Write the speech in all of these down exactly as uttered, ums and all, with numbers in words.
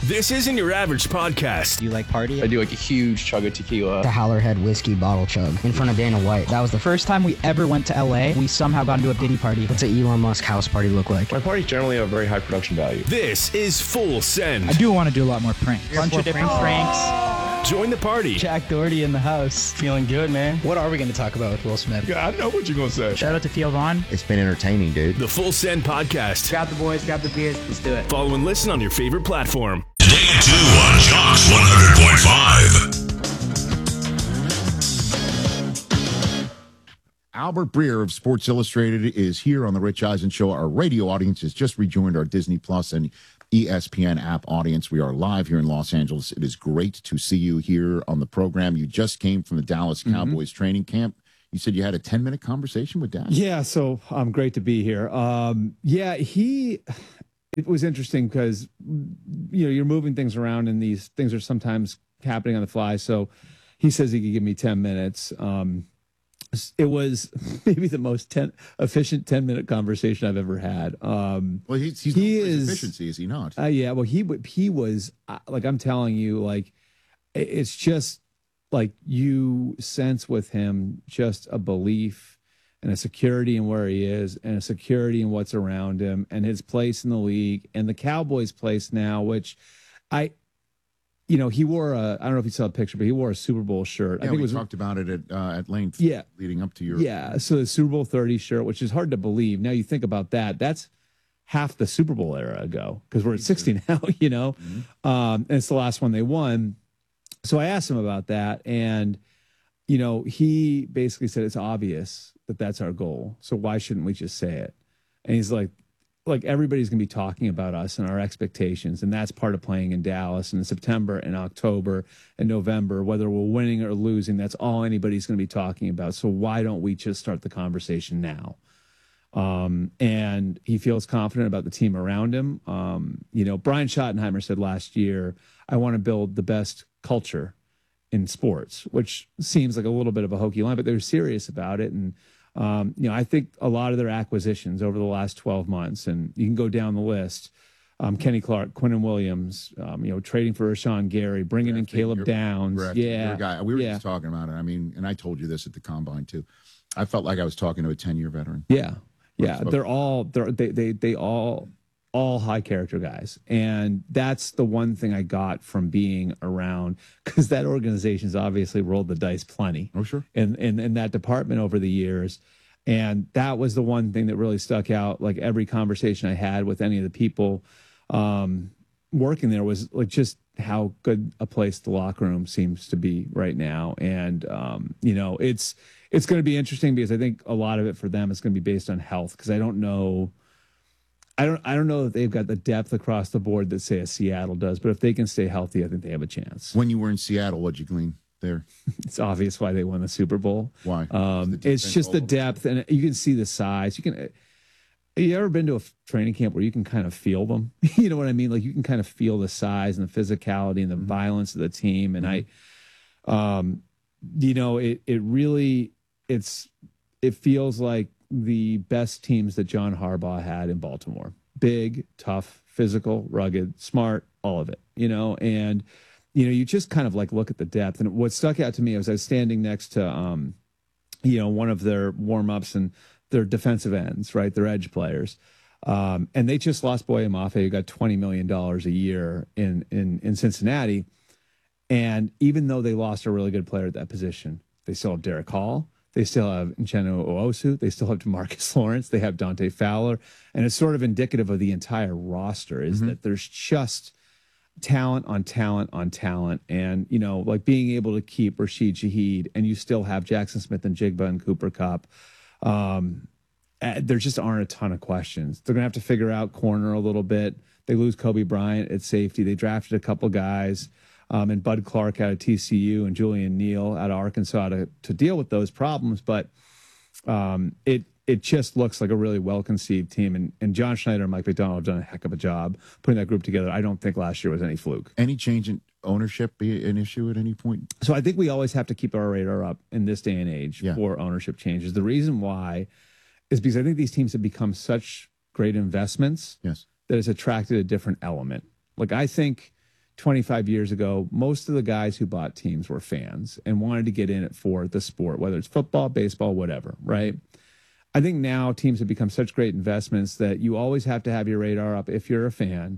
This isn't your average podcast. Do you like party? I do like a huge chug of tequila. The Howlerhead whiskey bottle chug in front of Dana White. That was the first time we ever went to L A. We somehow got into a Diddy party. What's an Elon Musk house party look like? My parties generally have very high production value. This is Full Send. I do want to do a lot more pranks. A bunch of different pranks. Join the party. Jack Doherty in the house. Feeling good, man. What are we going to talk about with Will Smith? Yeah, I know what you're going to say. Shout out to Theo Vaughn. It's been entertaining, dude. The Full Send podcast. Grab the boys, grab the beers, let's do it. Follow and listen on your favorite platform. Day two on Jocks one hundred point five. Albert Breer of Sports Illustrated is here on the Rich Eisen Show. Our radio audience has just rejoined our Disney Plus and E S P N app audience. We are live here in Los Angeles. It is great to see you here on the program. You just came from the Dallas Cowboys mm-hmm. training camp. You said you had a ten-minute conversation with Dak. Yeah, so um, great to be here. Um, yeah, he... It was interesting because, you know, you're moving things around and these things are sometimes happening on the fly. So he says he could give me ten minutes. Um, it was maybe the most ten, efficient ten-minute conversation I've ever had. Um, well, he's, he's he known for his is, efficiency, is he not? Uh, yeah, well, he, he was, uh, like I'm telling you, like, it's just like you sense with him just a belief and a security in where he is, and a security in what's around him, and his place in the league, and the Cowboys' place now, which I, you know, he wore a, I don't know if you saw a picture, but he wore a Super Bowl shirt. Yeah, I think we it was, talked about it at, uh, at length yeah, leading up to your... Yeah, so the Super Bowl thirty shirt, which is hard to believe. Now you think about that, that's half the Super Bowl era ago, because we're at sixty now, you know, mm-hmm. um, and it's the last one they won. So I asked him about that, and, you know, he basically said it's obvious that that's our goal. So why shouldn't we just say it? And he's like, like everybody's going to be talking about us and our expectations. And that's part of playing in Dallas in September and October and November, whether we're winning or losing, that's all anybody's going to be talking about. So why don't we just start the conversation now? Um, and he feels confident about the team around him. Um, you know, Brian Schottenheimer said last year, I want to build the best culture in sports, which seems like a little bit of a hokey line, but they're serious about it. And, um, you know, I think a lot of their acquisitions over the last twelve months, and you can go down the list, um, Kenny Clark, Quinnen Williams, um, you know, trading for Rashawn Gary, bringing in Caleb Downs. Correct. Yeah. You're a guy. We were yeah. just talking about it. I mean, and I told you this at the Combine too. I felt like I was talking to a ten-year veteran. Yeah. Yeah. They're all, they're, they, they, they all, all high character guys. And that's the one thing I got from being around, because that organization's obviously rolled the dice plenty. Oh, sure. In, in, in that department over the years. And that was the one thing that really stuck out. Like every conversation I had with any of the people um, working there was like just how good a place the locker room seems to be right now. And, um, you know, it's, it's going to be interesting because I think a lot of it for them is going to be based on health, because I don't know, I don't I don't know if they've got the depth across the board that, say, a Seattle does, but if they can stay healthy, I think they have a chance. When you were in Seattle, what'd you glean there? It's obvious why they won the Super Bowl. Why? Um, it's just the depth, and you can see the size. You can. Have you ever been to a training camp where you can kind of feel them? You know what I mean? Like you can kind of feel the size and the physicality and the mm-hmm. violence of the team. And mm-hmm. I, um, you know, it it really it's it feels like the best teams that John Harbaugh had in Baltimore. Big, tough, physical, rugged, smart, all of it, you know, and, you know, you just kind of like look at the depth. And what stuck out to me was I was standing next to, um, you know, one of their warm-ups and their defensive ends, right, their edge players. Um, and they just lost Boye Mafe, who got twenty million dollars a year in, in, in Cincinnati. And even though they lost a really good player at that position, they still have Derek Hall. They still have Uchenna Nwosu. They still have DeMarcus Lawrence. They have Dante Fowler. And it's sort of indicative of the entire roster is mm-hmm. that there's just talent on talent on talent. And, you know, like being able to keep Rashid Shaheed, and you still have Jackson Smith and Jigba and Cooper Kupp. Um, there just aren't a ton of questions. They're going to have to figure out corner a little bit. They lose Kobe Bryant at safety. They drafted a couple guys. Um, and Bud Clark out of T C U and Julian Neal out of Arkansas to, to deal with those problems. But um, it it just looks like a really well-conceived team. And, and John Schneider and Mike McDonald have done a heck of a job putting that group together. I don't think last year was any fluke. Any change in ownership be an issue at any point? So I think we always have to keep our radar up in this day and age yeah. for ownership changes. The reason why is because I think these teams have become such great investments yes. that it's attracted a different element. Like I think twenty-five years ago, most of the guys who bought teams were fans and wanted to get in it for the sport, whether it's football, baseball, whatever, right? I think now teams have become such great investments that you always have to have your radar up. If you're a fan,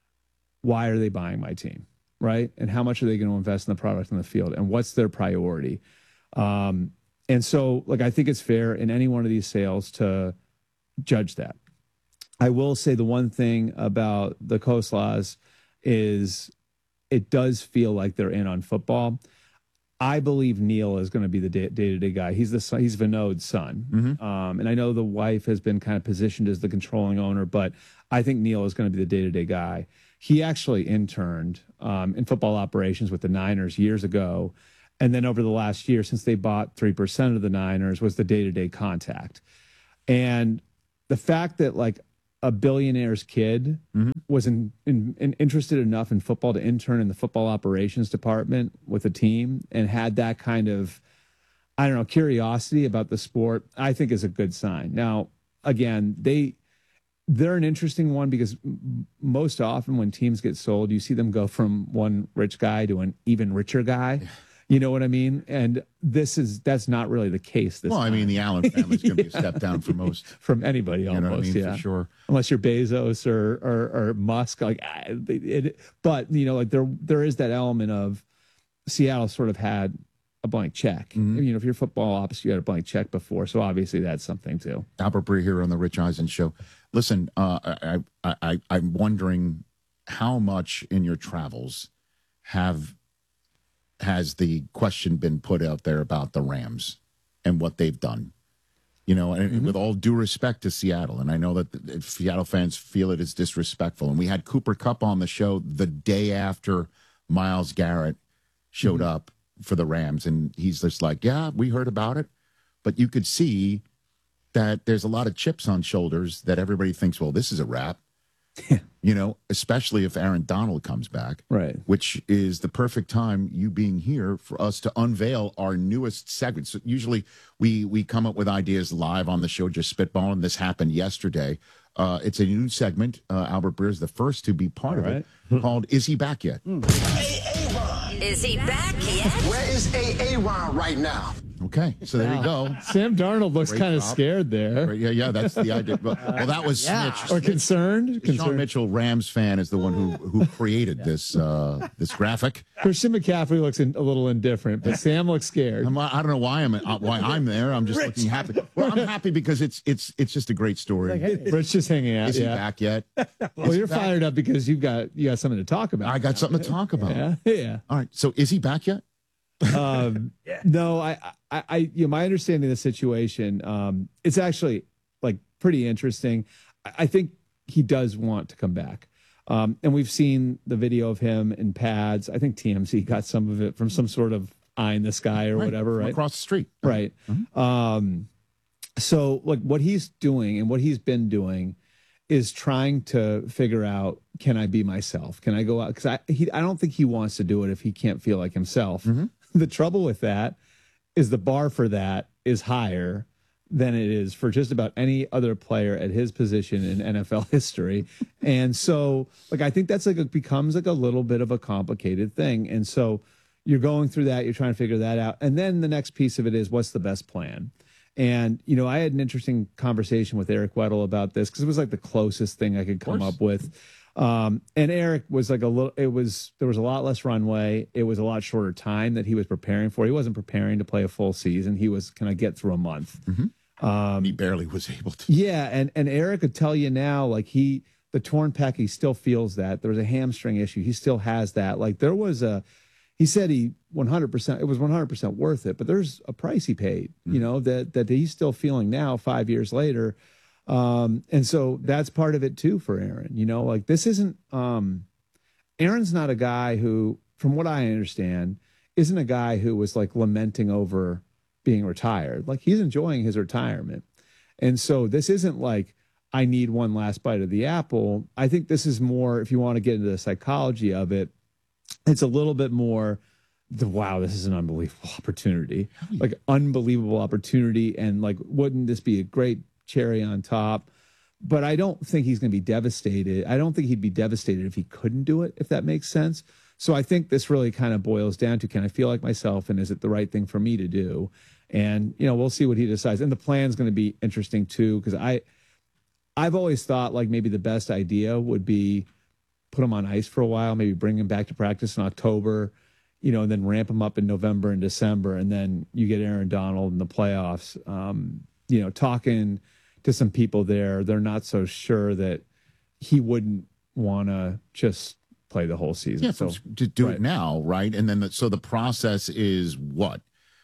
why are they buying my team, right? And how much are they going to invest in the product in the field? And what's their priority? Um, and so, like, I think it's fair in any one of these sales to judge that. I will say the one thing about the Koslaws is it does feel like they're in on football. I believe Neil is going to be the day- day-to-day guy. He's the son, he's Vinod's son. Mm-hmm. Um, and I know the wife has been kind of positioned as the controlling owner, but I think Neil is going to be the day-to-day guy. He actually interned um, in football operations with the Niners years ago. And then over the last year, since they bought three percent of the Niners, was the day-to-day contact. And the fact that, like, a billionaire's kid mm-hmm. was in, in, in interested enough in football to intern in the football operations department with a team and had that kind of, I don't know, curiosity about the sport, I think is a good sign. Now, again, they, they're an interesting one because m- most often when teams get sold, you see them go from one rich guy to an even richer guy. Yeah. You know what I mean? And this is, that's not really the case. This well, time. I mean, the Allen family's going to be a step down for most. From anybody almost, you know what I mean? Yeah. For sure. Unless you're Bezos or, or, or Musk. Like, it, it, but, you know, like there, there is that element of Seattle sort of had a blank check. Mm-hmm. You know, if you're football ops, you had a blank check before. So obviously that's something too. Albert Breer here on the Rich Eisen Show. Listen, uh, I, I, I, I'm wondering how much in your travels have has the question been put out there about the Rams and what they've done? You know, and mm-hmm. with all due respect to Seattle, and I know that the, Seattle fans feel it is disrespectful. And we had Cooper Kupp on the show the day after Myles Garrett showed mm-hmm. up for the Rams, and he's just like, yeah, we heard about it. But you could see that there's a lot of chips on shoulders that everybody thinks, well, this is a wrap. You know, especially if Aaron Donald comes back, right? Which is the perfect time, you being here, for us to unveil our newest segment. So usually we we come up with ideas live on the show, just spitballing. This happened yesterday. Uh, it's a new segment. Uh, Albert Breer is the first to be part All of right. it, called "Is He Back Yet?" Mm. Is he back yet? Where is A A Ron right now? Okay, so there you go. Sam Darnold looks kind of scared there. Right, yeah, yeah, that's the idea. Well, well that was yeah. Snitch. Or concerned. Sean concerned. Mitchell, Rams fan, is the one who who created this uh, this graphic. Christian McCaffrey looks in, a little indifferent, but Sam looks scared. I'm, I don't know why I'm uh, why I'm there. I'm just Rich. looking happy. Well, I'm happy because it's it's it's just a great story. Like, hey, Rich just hanging out. Is he yeah. back yet? Well, you're fired up because you've got you got something to talk about. I got something to talk about. Yeah, yeah. All right. So is he back yet? um, yeah. No, I, I, I, you know, my understanding of the situation, um, it's actually like pretty interesting. I, I think he does want to come back. Um, and we've seen the video of him in pads. I think T M Z got some of it from some sort of eye in the sky or right. whatever, from right? across the street. Right. Mm-hmm. Um, so like what he's doing and what he's been doing is trying to figure out, can I be myself? Can I go out? Because I, he, I don't think he wants to do it if he can't feel like himself. Mm-hmm. The trouble with that is the bar for that is higher than it is for just about any other player at his position in N F L history. And so, like, I think that's like, it becomes like a little bit of a complicated thing. And so you're going through that, you're trying to figure that out. And then the next piece of it is, what's the best plan? And, you know, I had an interesting conversation with Eric Weddle about this because it was like the closest thing I could come up with. Um, and Eric was like a little, it was, there was a lot less runway. It was a lot shorter time that he was preparing for. He wasn't preparing to play a full season. He was, can I get through a month? Mm-hmm. Um, he barely was able to. Yeah. And, and Eric could tell you now, like he, the torn pec, he still feels that. There was a hamstring issue. He still has that. Like there was a, he said he one hundred percent, it was one hundred percent worth it, but there's a price he paid, mm-hmm. you know, that, that he's still feeling now five years later. Um, and so that's part of it too for Aaron, you know, like this isn't, um, Aaron's not a guy who, from what I understand, isn't a guy who was like lamenting over being retired. Like he's enjoying his retirement. And so this isn't like, I need one last bite of the apple. I think this is more, if you want to get into the psychology of it, it's a little bit more the, wow, this is an unbelievable opportunity, like unbelievable opportunity. And like, wouldn't this be a great cherry on top? But I don't think he's going to be devastated. I don't think he'd be devastated if he couldn't do it, if that makes sense. so I think this really kind of boils down to, can I feel like myself, and is it the right thing for me to do? And, you know, we'll see what he decides. And the plan's going to be interesting too, because I, I've always thought like maybe the best idea would be put him on ice for a while, maybe bring him back to practice in October, you know, and then ramp him up in November and December. And then you get Aaron Donald in the playoffs. Um, you know, talking to some people there, they're not so sure that he wouldn't want to just play the whole season. Yeah, so to do right. it now, right? And then the, so the process is what?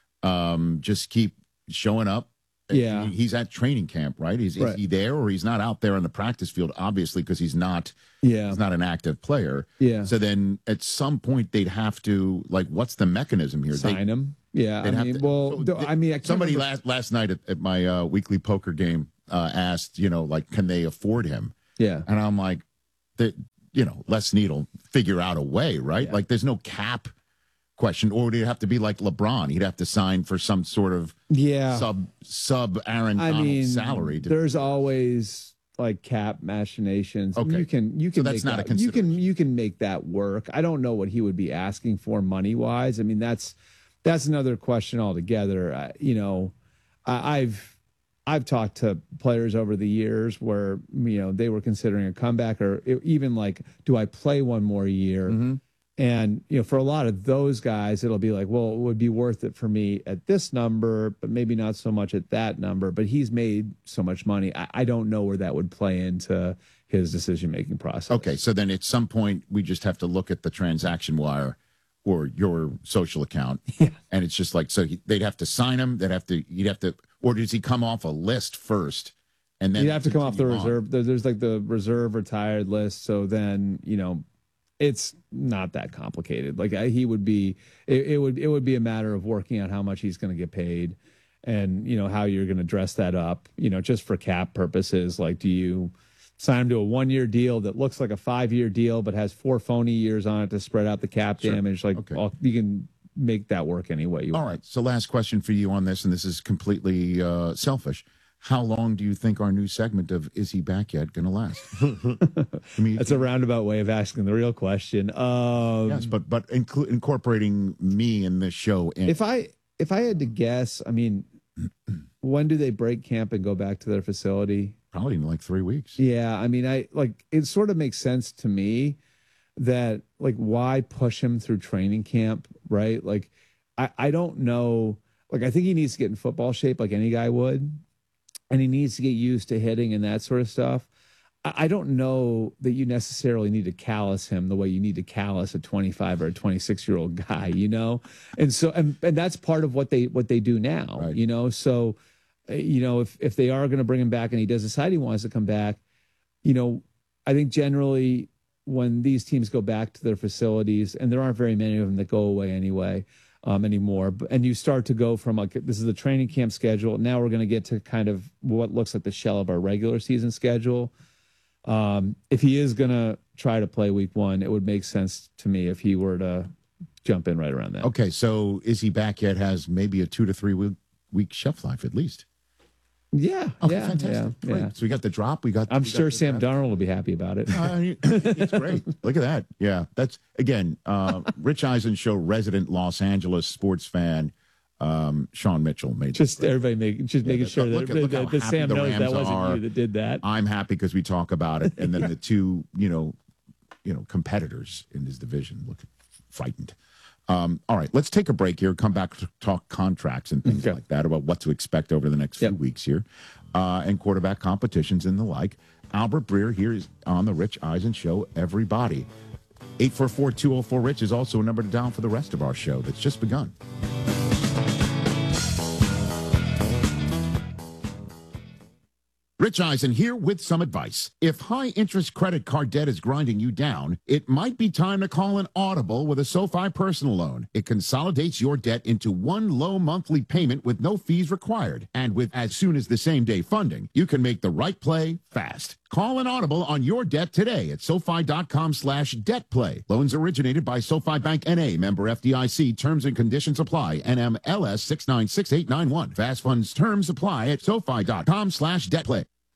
Um, just keep showing up. Yeah, he's at training camp, right? Is, right. is he there, or he's not out there on the practice field? Obviously, because he's not. Yeah, he's not an active player. Yeah. So then, at some point, they'd have to like, what's the mechanism here? Sign they, him. Yeah, I mean, to, well, so I mean, I somebody remember. last last night at, at my uh, weekly poker game uh, asked, you know, like, can they afford him? Yeah, and I'm like, that you know, Les Snead will figure out a way, right? Yeah. Like, there's no cap question, or would it have to be like LeBron? He'd have to sign for some sort of yeah sub sub Aaron I Donald mean, salary. To, there's always like cap machinations. Okay. You can you can so that's make not that, a you can consideration. you can make that work. I don't know what he would be asking for money wise. I mean, that's that's another question altogether. I, you know, I, I've I've talked to players over the years where, you know, they were considering a comeback, or even like, do I play one more year? Mm-hmm. And, you know, for a lot of those guys, it'll be like, well, it would be worth it for me at this number, but maybe not so much at that number. But he's made so much money. I, I don't know where that would play into his decision-making process. Okay, so then at some point, we just have to look at the transaction wire or your social account. Yeah. And it's just like, so he, they'd have to sign him. They'd have to, you'd have to, or does he come off a list first? And then you have to come off the continue on? reserve. There- There's like the reserve retired list. So then, you know, it's not that complicated. Like I, he would be, it, it would, it would be a matter of working out how much he's going to get paid, and you know how you're going to dress that up. You know, just for cap purposes. Like, do you sign him to a one-year deal that looks like a five-year deal but has four phony years on it to spread out the cap Sure. damage? Like, Okay. all, you can make that work any way you All want. right. So last question for you on this, and this is completely uh, selfish. How long do you think our new segment of Is He Back Yet going to last? I mean, That's a roundabout way of asking the real question. Um, yes, but but inclu- incorporating me in this show. In, If I if I had to guess, I mean, when do they break camp and go back to their facility? probably in like three weeks. Yeah, I mean, I like it sort of makes sense to me that like why push him through training camp, right? Like I I don't know, like I think he needs to get in football shape like any guy would, and he needs to get used to hitting and that sort of stuff. I, I don't know that you necessarily need to callous him the way you need to callous a twenty-five or a twenty-six year old guy, you know? And so and and that's part of what they what they do now, Right. you know? So you know, if if they are going to bring him back and he does decide he wants to come back, you know, I think generally when these teams go back to their facilities, and there aren't very many of them that go away anyway um, anymore, but, and you start to go from like, this is the training camp schedule. Now we're going to get to kind of what looks like the shell of our regular season schedule. Um, if he is going to try to play week one, it would make sense to me if he were to jump in right around that. Okay, so Is He Back Yet has maybe a two to three week, week shelf life at least. Yeah. Okay, yeah, fantastic. yeah, Great. yeah. So we got the drop. We got. I'm we got sure the Sam draft. Darnold will be happy about it. Uh, it's great. Look at that. Yeah, that's again. Uh, Rich Eisen Show resident Los Angeles sports fan, um, Sean Mitchell made. Just this. everybody make, just Yeah, making look- sure look that, at- look how that, that happy Sam the knows that Rams wasn't are. you that did that. I'm happy because we talk about it, and then the two, you know, you know, competitors in his division look frightened. Um, all right, let's take a break here. Come back to talk contracts and things Okay. like that about what to expect over the next few Yep. weeks here, uh, and quarterback competitions and the like. Albert Breer here is on the Rich Eisen Show. Everybody, eight four four, two oh four, Rich is also a number to dial for the rest of our show that's just begun. Rich Eisen here with some advice. If high-interest credit card debt is grinding you down, it might be time to call an audible with a SoFi personal loan. It consolidates your debt into one low monthly payment with no fees required. And with as soon as the same-day funding, you can make the right play fast. Call an audible on your debt today at SoFi.com slash debt play. Loans originated by SoFi Bank N A, member F D I C. Terms and conditions apply. N M L S six nine six eight nine one. Fast funds terms apply at SoFi.com slash debt play.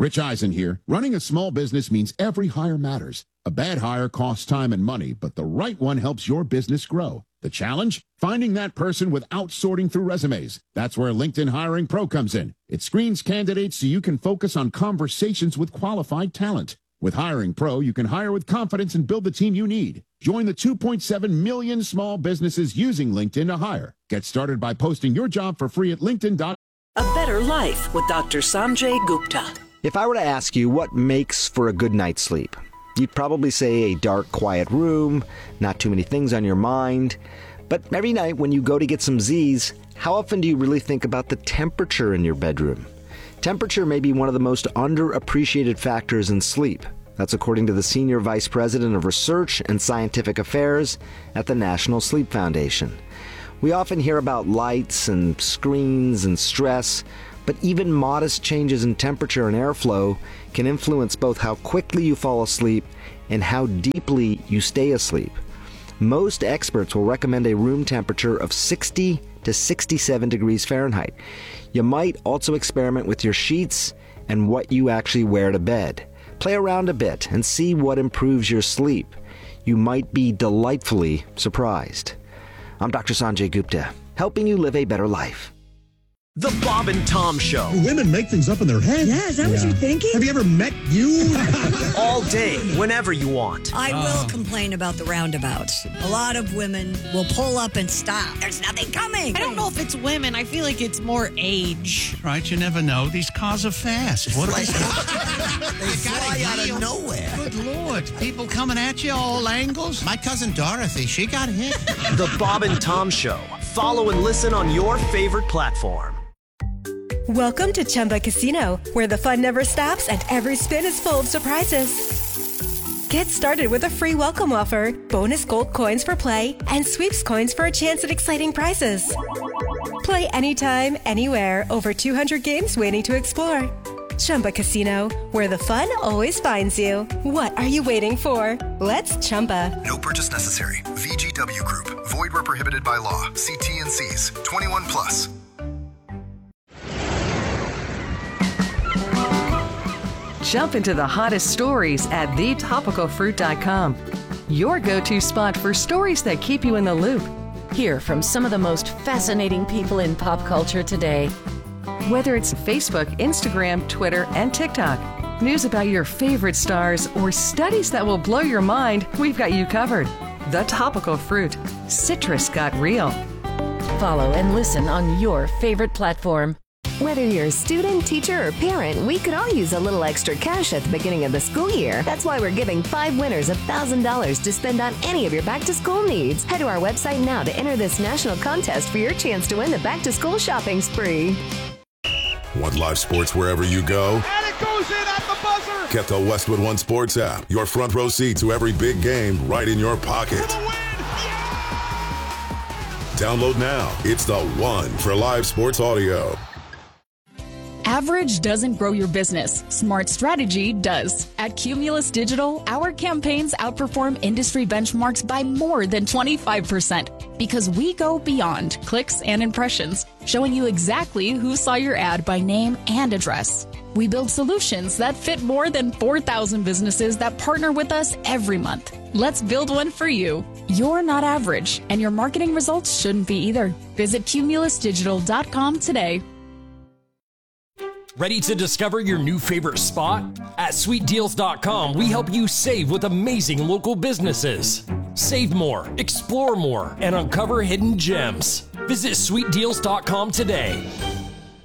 Rich Eisen here. Running a small business means every hire matters. A bad hire costs time and money, but the right one helps your business grow. The challenge? Finding that person without sorting through resumes. That's where LinkedIn Hiring Pro comes in. It screens candidates so you can focus on conversations with qualified talent. With Hiring Pro, you can hire with confidence and build the team you need. Join the two point seven million small businesses using LinkedIn to hire. Get started by posting your job for free at linkedin dot com. A Better Life with Doctor Sanjay Gupta. If I were to ask you what makes for a good night's sleep, you'd probably say a dark, quiet room, not too many things on your mind. But every night when you go to get some Z's, how often do you really think about the temperature in your bedroom? Temperature may be one of the most underappreciated factors in sleep. That's according to the Senior Vice President of Research and Scientific Affairs at the National Sleep Foundation. We often hear about lights and screens and stress, but even modest changes in temperature and airflow can influence both how quickly you fall asleep and how deeply you stay asleep. Most experts will recommend a room temperature of sixty to sixty-seven degrees Fahrenheit. You might also experiment with your sheets and what you actually wear to bed. Play around a bit and see what improves your sleep. You might be delightfully surprised. I'm Doctor Sanjay Gupta, helping you live a better life. The Bob and Tom Show. Women make things up in their head. Yeah, is that yeah. what you're thinking? Have you ever met you? All day, whenever you want. I uh. will complain about the roundabouts. A lot of women will pull up and stop. There's nothing coming. I don't know if it's women. I feel like it's more age. Right, you never know. These cars are fast. What they fly out of nowhere. Good Lord. People coming at you all angles. My cousin Dorothy, she got hit. The Bob and Tom Show. Follow and listen on your favorite platform. Welcome to Chumba Casino, where the fun never stops and every spin is full of surprises. Get started with a free welcome offer, bonus gold coins for play, and sweeps coins for a chance at exciting prizes. Play anytime, anywhere, over two hundred games waiting to explore. Chumba Casino, where the fun always finds you. What are you waiting for? Let's Chumba. No purchase necessary. V G W Group. Void where prohibited by law. See T N Cs. twenty-one plus. Jump into the hottest stories at the topical fruit dot com. Your go-to spot for stories that keep you in the loop. Hear from some of the most fascinating people in pop culture today. Whether it's Facebook, Instagram, Twitter, and TikTok, news about your favorite stars, or studies that will blow your mind, we've got you covered. The Topical Fruit. Citrus got real. Follow and listen on your favorite platform. Whether you're a student, teacher, or parent, we could all use a little extra cash at the beginning of the school year. That's why we're giving five winners one thousand dollars to spend on any of your back-to-school needs. Head to our website now to enter this national contest for your chance to win the back-to-school shopping spree. Want live sports wherever you go? And it goes in at the buzzer! Get the Westwood One Sports app. Your front row seat to every big game right in your pocket. For the win! Yeah! Download now. It's the one for live sports audio. Average doesn't grow your business. Smart strategy does. At Cumulus Digital, our campaigns outperform industry benchmarks by more than twenty-five percent because we go beyond clicks and impressions, showing you exactly who saw your ad by name and address. We build solutions that fit more than four thousand businesses that partner with us every month. Let's build one for you. You're not average, and your marketing results shouldn't be either. Visit cumulus digital dot com today. Ready to discover your new favorite spot? At sweet deals dot com, we help you save with amazing local businesses. Save more, explore more, and uncover hidden gems. Visit sweet deals dot com today.